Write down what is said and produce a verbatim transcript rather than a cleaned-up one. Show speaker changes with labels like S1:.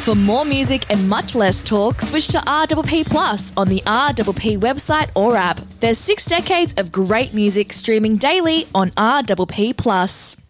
S1: For more music and much less talk, switch to R P P Plus on the R P P website or app. There's six decades of great music streaming daily on R P P Plus.